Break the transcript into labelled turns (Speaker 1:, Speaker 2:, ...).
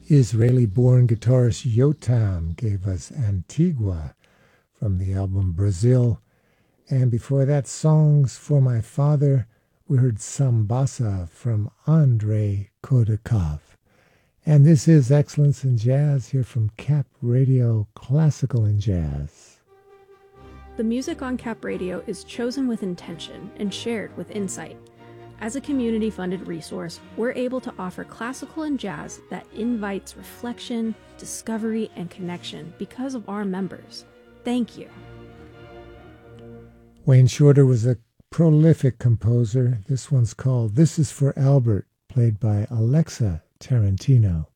Speaker 1: Israeli-born guitarist Yotam gave us Antigua from the album Brazil. And before that, Songs for My Father, we heard Sambasa from Andrei Kodakov. And this is Excellence in Jazz here from Cap Radio, Classical and Jazz.
Speaker 2: The music on Cap Radio is chosen with intention and shared with insight. As a community-funded resource, we're able to offer classical and jazz that invites reflection, discovery, and connection because of our members. Thank you.
Speaker 1: Wayne Shorter was a prolific composer. This one's called This Is for Albert, played by Alexa Tarantino.